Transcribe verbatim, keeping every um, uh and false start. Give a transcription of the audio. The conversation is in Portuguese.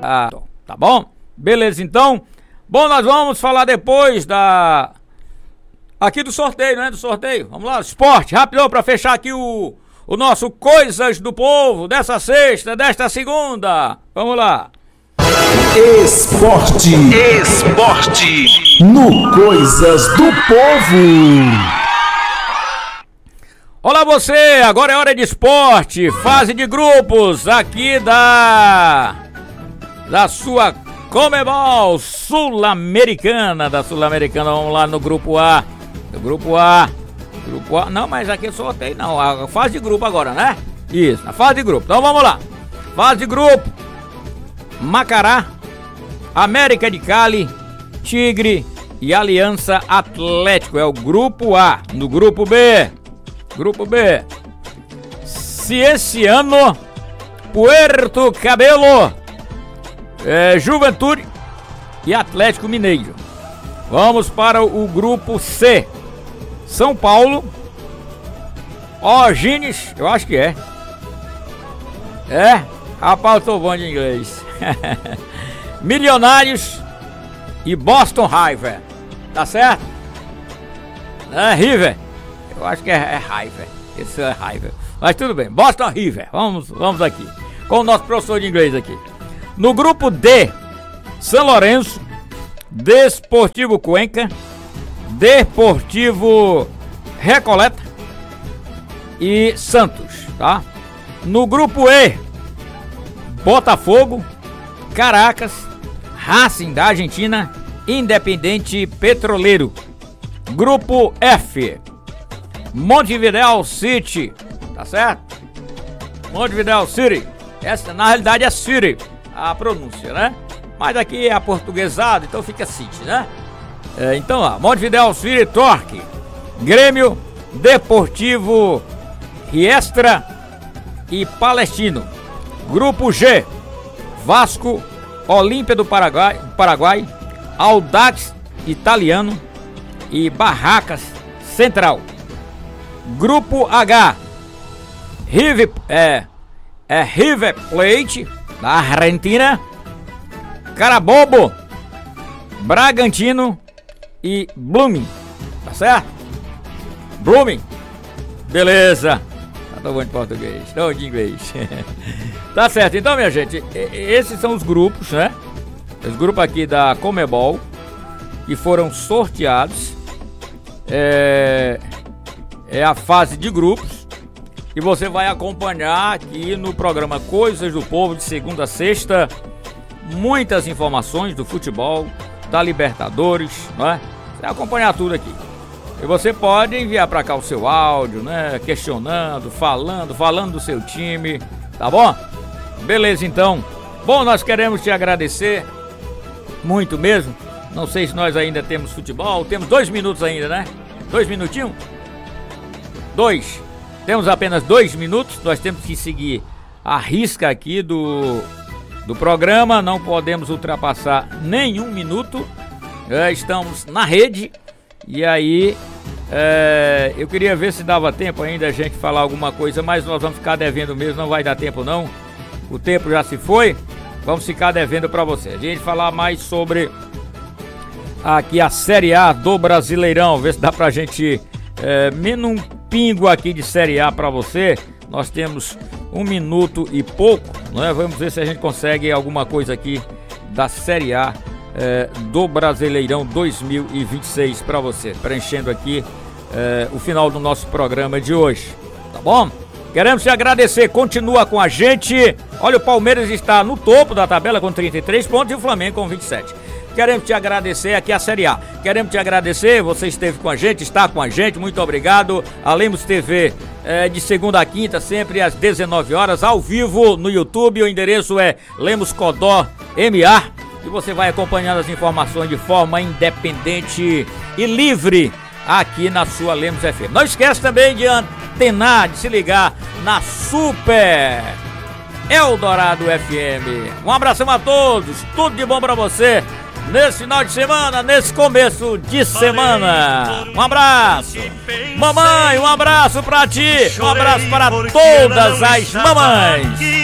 Tá bom? Beleza, então. Bom, nós vamos falar depois da... Aqui do sorteio, né? Do sorteio. Vamos lá, esporte, rapidão, pra fechar aqui o... O nosso Coisas do Povo dessa sexta, desta segunda. Vamos lá. Esporte. Esporte. No Coisas do Povo. Olá você, agora é hora de esporte. Fase de grupos aqui da... Da sua Comebol Sul-Americana. Da Sul-Americana, vamos lá no grupo A. No grupo A. Grupo A, não, mas aqui eu sorteio não, a fase de grupo agora, né? Isso, a fase de grupo. Então vamos lá. Fase de grupo. Macará, América de Cali, Tigre e Aliança Atlético. É o grupo A. No grupo B. Grupo B. Cienciano, Puerto Cabelo, é, Juventude e Atlético Mineiro. Vamos para o grupo C. São Paulo, O'Higgins, eu acho que é. É, rapaz, eu tô bom de inglês. Milionários e Boston River. Tá certo? É River. Eu acho que é, é River. Esse é River. Mas tudo bem, Boston River. Vamos, vamos aqui. Com o nosso professor de inglês aqui. No grupo D, São Lourenço, Desportivo Cuenca, Deportivo Recoleta e Santos, tá? No grupo E, Botafogo, Caracas, Racing da Argentina, Independente Petroleiro. Grupo F, Montevideo City, tá certo? Montevideo City, essa na realidade é City, a pronúncia, né? Mas aqui é aportuguesado, então fica City, né? É, então lá, Montevideo City Torque, Grêmio, Deportivo Riestra e Palestino. Grupo G, Vasco, Olímpia do Paraguai, Paraguai, Audax Italiano e Barracas Central. Grupo H, River, é, é River Plate da Argentina, Carabobo, Bragantino e Blooming, tá certo? Blooming, beleza. Tá bom de português, não de inglês. Tá certo, então minha gente, esses são os grupos, né? Os grupos aqui da Comebol que foram sorteados. É, é a fase de grupos e você vai acompanhar aqui no programa Coisas do Povo de segunda a sexta. Muitas informações do futebol, da Libertadores, né? Você vai acompanhar tudo aqui. E você pode enviar para cá o seu áudio, né? Questionando, falando, falando do seu time, tá bom? Beleza, então. Bom, nós queremos te agradecer muito mesmo. Não sei se nós ainda temos futebol. Temos dois minutos ainda, né? Dois minutinhos? Dois. Temos apenas dois minutos. Nós temos que seguir a risca aqui do, do programa. Não podemos ultrapassar nenhum minuto. É, estamos na rede. E aí, é, eu queria ver se dava tempo ainda a gente falar alguma coisa, mas nós vamos ficar devendo mesmo, não vai dar tempo não. O tempo já se foi, vamos ficar devendo para você. A gente falar mais sobre aqui a Série A do Brasileirão, ver se dá pra gente é, menos um pingo aqui de Série A para você. Nós temos um minuto e pouco, né? Vamos ver se a gente consegue alguma coisa aqui da Série A É, do Brasileirão dois mil e vinte e seis para você, preenchendo aqui é, o final do nosso programa de hoje, tá bom? Queremos te agradecer, continua com a gente. Olha, o Palmeiras está no topo da tabela com trinta e três pontos e o Flamengo com vinte e sete. Queremos te agradecer aqui a Série A. Queremos te agradecer, você esteve com a gente, está com a gente, muito obrigado. A Lemos T V é, de segunda a quinta, sempre às dezenove horas, ao vivo no YouTube. O endereço é Lemos Codó M A. E você vai acompanhando as informações de forma independente e livre aqui na sua Lemos F M. Não esquece também de antenar, de se ligar na Super Eldorado F M. Um abração a todos, tudo de bom pra você nesse final de semana, nesse começo de semana. Um abraço. Mamãe, um abraço pra ti. Um abraço para todas as mamães.